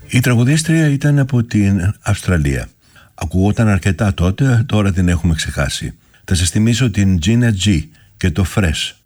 Η τραγουδίστρια ήταν από την Αυστραλία. Ακουγόταν αρκετά τότε, τώρα την έχουμε ξεχάσει. Θα σας θυμίσω την Gina G και το Fresh.